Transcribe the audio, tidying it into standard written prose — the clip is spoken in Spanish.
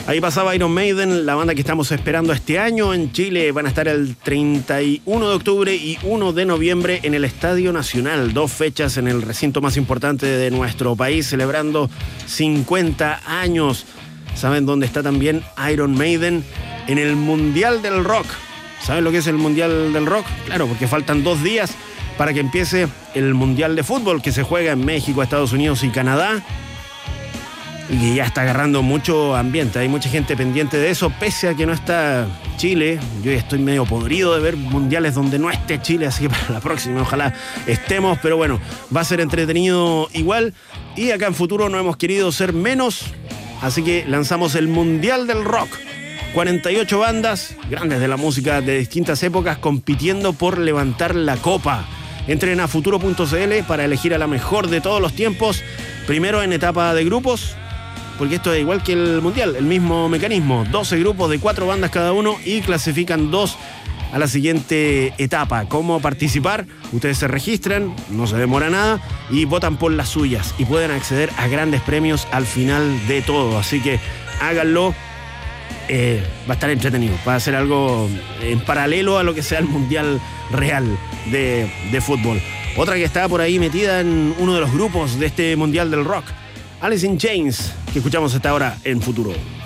Ahí pasaba Iron Maiden, la banda que estamos esperando este año. En Chile van a estar el 31 de octubre y 1 de noviembre en el Estadio Nacional. 2 fechas en el recinto más importante de nuestro país, celebrando 50 años. ¿Saben dónde está también Iron Maiden? En el Mundial del Rock. ¿Saben lo que es el Mundial del Rock? Claro, porque faltan 2 días para que empiece el Mundial de Fútbol que se juega en México, Estados Unidos y Canadá. Y que ya está agarrando mucho ambiente. Hay mucha gente pendiente de eso, pese a que no está Chile. Yo ya estoy medio podrido de ver mundiales donde no esté Chile, así que para la próxima ojalá estemos. Pero bueno, va a ser entretenido igual. Y acá en Futuro no hemos querido ser menos, así que lanzamos el Mundial del Rock. 48 bandas grandes de la música de distintas épocas compitiendo por levantar la copa. Entren a futuro.cl para elegir a la mejor de todos los tiempos. Primero en etapa de grupos, porque esto es igual que el Mundial, el mismo mecanismo. 12 grupos de 4 bandas cada uno y clasifican 2 a la siguiente etapa. ¿Cómo participar? Ustedes se registran, no se demora nada, y votan por las suyas. Y pueden acceder a grandes premios al final de todo. Así que háganlo. Va a estar entretenido. Va a ser algo en paralelo a lo que sea el Mundial real de fútbol. Otra que está por ahí metida en uno de los grupos de este Mundial del Rock, Alice in Chains, que escuchamos hasta ahora en Futuro.